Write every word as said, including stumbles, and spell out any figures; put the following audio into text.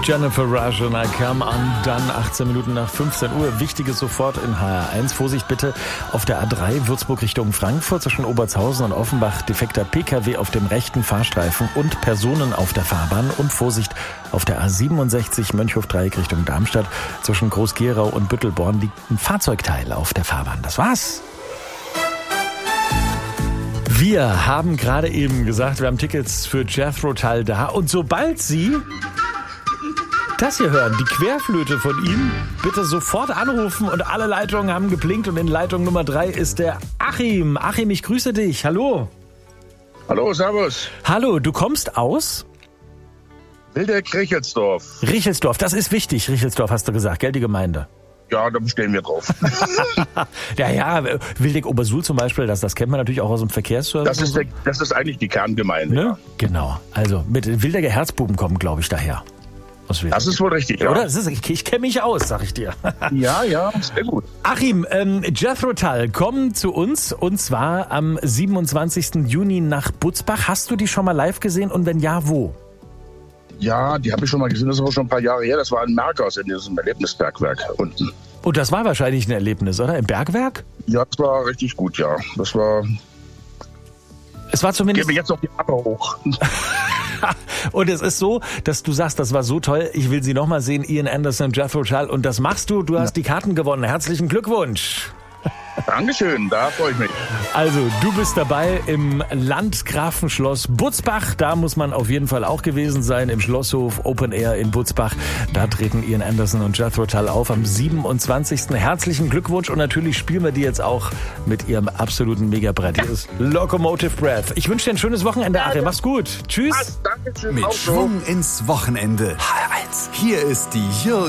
Jennifer Rush und I Come Undone, achtzehn Minuten nach fünfzehn Uhr. Wichtiges sofort in H R eins. Vorsicht bitte auf der A drei Würzburg Richtung Frankfurt zwischen Obertshausen und Offenbach. Defekter P K W auf dem rechten Fahrstreifen und Personen auf der Fahrbahn. Und Vorsicht auf der A siebenundsechzig Mönchhof-Dreieck Richtung Darmstadt. Zwischen Groß-Gerau und Büttelborn liegt ein Fahrzeugteil auf der Fahrbahn. Das war's. Wir haben gerade eben gesagt, wir haben Tickets für Jethro Tull da. Und sobald Sie das hier hören, die Querflöte von ihm, bitte sofort anrufen und alle Leitungen haben geblinkt und in Leitung Nummer drei ist der Achim. Achim, ich grüße dich. Hallo. Hallo, servus. Hallo, du kommst aus? Wildeck, Richelsdorf. Richelsdorf, das ist wichtig. Richelsdorf hast du gesagt, gell, die Gemeinde? Ja, da bestehen wir drauf. ja, ja, Wildeck Obersuhl zum Beispiel, das, das kennt man natürlich auch aus dem Verkehrsservice. Das ist, der, das ist eigentlich die Kerngemeinde. Ne? Ja. Genau, also mit Wildecker Herzbuben kommen, glaube ich, daher. Das ist wohl richtig, ja. Oder? Das ist, ich ich kenne mich aus, sag ich dir. ja, ja, sehr gut. Achim, ähm, Jethro Tull kommen zu uns und zwar am siebenundzwanzigsten Juni nach Butzbach. Hast du die schon mal live gesehen und wenn ja, wo? Ja, die habe ich schon mal gesehen, das ist aber schon ein paar Jahre her. Das war in Merkers in diesem Erlebnisbergwerk unten. Und das war wahrscheinlich ein Erlebnis, oder? Im Bergwerk? Ja, das war richtig gut, ja. Das war... Es war zumindest... Ich gebe jetzt noch die Appe hoch. Und es ist so, dass du sagst, das war so toll, ich will sie nochmal sehen, Ian Anderson, Jethro Tull. Und das machst du, du hast die Karten gewonnen. Herzlichen Glückwunsch. Dankeschön, da freue ich mich. Also, du bist dabei im Landgrafenschloss Butzbach. Da muss man auf jeden Fall auch gewesen sein, im Schlosshof Open Air in Butzbach. Da treten Ian Anderson und Jethro Tull auf am siebenundzwanzigsten Herzlichen Glückwunsch und natürlich spielen wir die jetzt auch mit ihrem absoluten Megabrett. Hier ist Locomotive Breath. Ich wünsche dir ein schönes Wochenende, Achim. Mach's gut. Tschüss. Dankeschön. Mit Schwung ins Wochenende. H R eins. Hier ist die Jürgen